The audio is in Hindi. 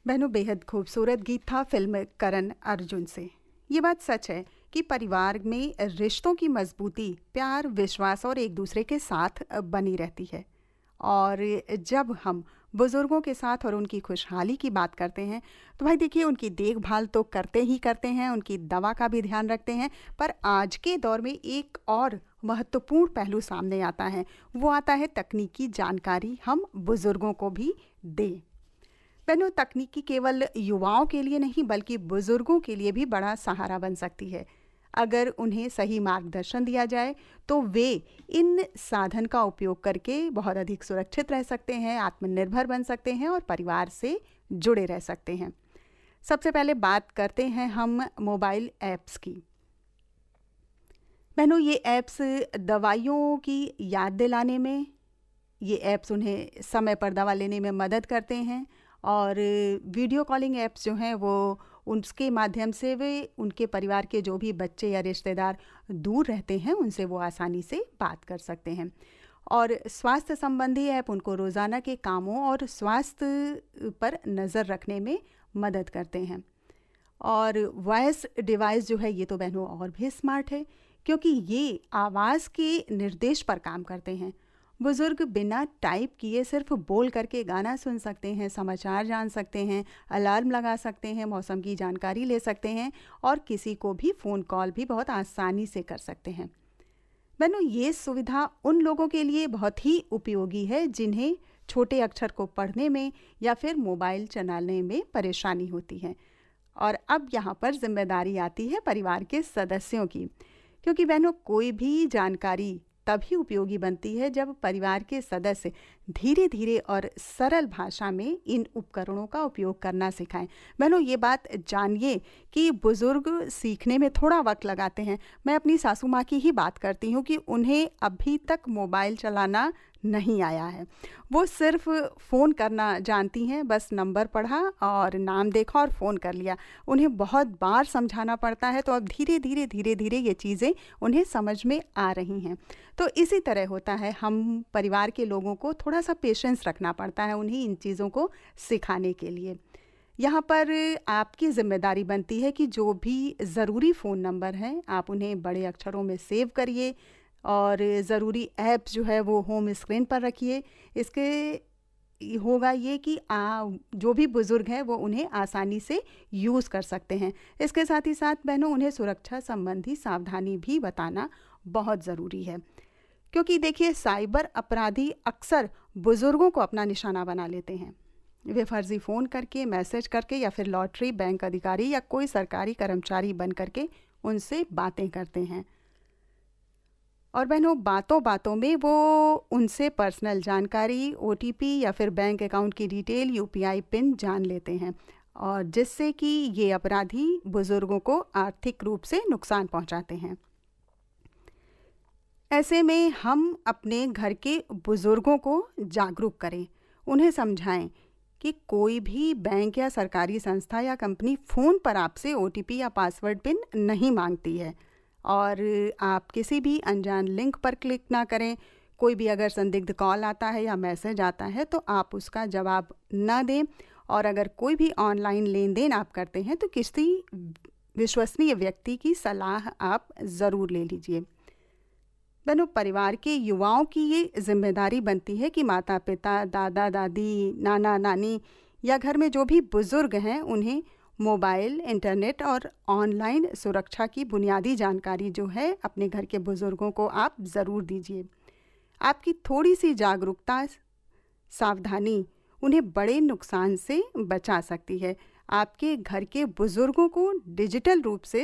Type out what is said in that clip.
बहनों, बेहद खूबसूरत गीत था फिल्म करण अर्जुन से। ये बात सच है कि परिवार में रिश्तों की मजबूती प्यार, विश्वास और एक दूसरे के साथ बनी रहती है। और जब हम बुज़ुर्गों के साथ और उनकी खुशहाली की बात करते हैं तो भाई देखिए, उनकी देखभाल तो करते ही करते हैं, उनकी दवा का भी ध्यान रखते हैं। पर आज के दौर में एक और महत्वपूर्ण पहलू सामने आता है, वो आता है तकनीकी जानकारी हम बुज़ुर्गों को भी दें। बहनों, तकनीकी केवल युवाओं के लिए नहीं बल्कि बुजुर्गों के लिए भी बड़ा सहारा बन सकती है। अगर उन्हें सही मार्गदर्शन दिया जाए तो वे इन साधन का उपयोग करके बहुत अधिक सुरक्षित रह सकते हैं, आत्मनिर्भर बन सकते हैं और परिवार से जुड़े रह सकते हैं। सबसे पहले बात करते हैं हम मोबाइल ऐप्स की। बहनों, ये ऐप्स दवाइयों की याद दिलाने में, ये ऐप्स उन्हें समय पर दवा लेने में मदद करते हैं। और वीडियो कॉलिंग ऐप्स जो हैं वो उसके माध्यम से वे उनके परिवार के जो भी बच्चे या रिश्तेदार दूर रहते हैं उनसे वो आसानी से बात कर सकते हैं। और स्वास्थ्य संबंधी ऐप उनको रोज़ाना के कामों और स्वास्थ्य पर नज़र रखने में मदद करते हैं। और वॉइस डिवाइस जो है ये तो बहनों और भी स्मार्ट है, क्योंकि ये आवाज़ के निर्देश पर काम करते हैं। बुज़ुर्ग बिना टाइप किए सिर्फ बोल करके गाना सुन सकते हैं, समाचार जान सकते हैं, अलार्म लगा सकते हैं, मौसम की जानकारी ले सकते हैं और किसी को भी फ़ोन कॉल भी बहुत आसानी से कर सकते हैं। बहनों, ये सुविधा उन लोगों के लिए बहुत ही उपयोगी है जिन्हें छोटे अक्षर को पढ़ने में या फिर मोबाइल चलाने में परेशानी होती है। और अब यहाँ पर जिम्मेदारी आती है परिवार के सदस्यों की, क्योंकि बहनों कोई भी जानकारी तभी उपयोगी बनती है जब परिवार के सदस्य धीरे धीरे और सरल भाषा में इन उपकरणों का उपयोग करना सिखाएं। बहनों, ये बात जानिए कि बुज़ुर्ग सीखने में थोड़ा वक्त लगाते हैं। मैं अपनी सासू माँ की ही बात करती हूँ कि उन्हें अभी तक मोबाइल चलाना नहीं आया है। वो सिर्फ फ़ोन करना जानती हैं, बस नंबर पढ़ा और नाम देखा और फ़ोन कर लिया। उन्हें बहुत बार समझाना पड़ता है, तो अब धीरे धीरे ये चीज़ें उन्हें समझ में आ रही हैं। तो इसी तरह होता है, हम परिवार के लोगों को थोड़ा सा पेशेंस रखना पड़ता है उन्हें इन चीज़ों को सिखाने के लिए। यहाँ पर आपकी ज़िम्मेदारी बनती है कि जो भी ज़रूरी फ़ोन नंबर हैं आप उन्हें बड़े अक्षरों में सेव करिए और ज़रूरी ऐप जो है वो होम स्क्रीन पर रखिए। इसके होगा ये कि जो भी बुज़ुर्ग हैं वो उन्हें आसानी से यूज़ कर सकते हैं। इसके साथ ही साथ बहनों, उन्हें सुरक्षा संबंधी सावधानी भी बताना बहुत ज़रूरी है, क्योंकि देखिए साइबर अपराधी अक्सर बुज़ुर्गों को अपना निशाना बना लेते हैं। वे फर्जी फ़ोन करके, मैसेज करके या फिर लॉटरी, बैंक अधिकारी या कोई सरकारी कर्मचारी बन करके उनसे बातें करते हैं। और बहनों, बातों बातों में वो उनसे पर्सनल जानकारी, OTP या फिर बैंक अकाउंट की डिटेल, UPI पिन जान लेते हैं, और जिससे कि ये अपराधी बुज़ुर्गों को आर्थिक रूप से नुकसान पहुंचाते हैं। ऐसे में हम अपने घर के बुज़ुर्गों को जागरूक करें, उन्हें समझाएं कि कोई भी बैंक या सरकारी संस्था या कंपनी फ़ोन पर आपसे OTP या पासवर्ड पिन नहीं मांगती है। और आप किसी भी अनजान लिंक पर क्लिक ना करें। कोई भी अगर संदिग्ध कॉल आता है या मैसेज आता है तो आप उसका जवाब ना दें। और अगर कोई भी ऑनलाइन लेन देन आप करते हैं तो किसी विश्वसनीय व्यक्ति की सलाह आप ज़रूर ले लीजिए। बहनों, परिवार के युवाओं की ये जिम्मेदारी बनती है कि माता पिता, दादा दादी, नाना नानी या घर में जो भी बुज़ुर्ग हैं उन्हें मोबाइल, इंटरनेट और ऑनलाइन सुरक्षा की बुनियादी जानकारी जो है अपने घर के बुज़ुर्गों को आप ज़रूर दीजिए। आपकी थोड़ी सी जागरूकता, सावधानी उन्हें बड़े नुकसान से बचा सकती है। आपके घर के बुज़ुर्गों को डिजिटल रूप से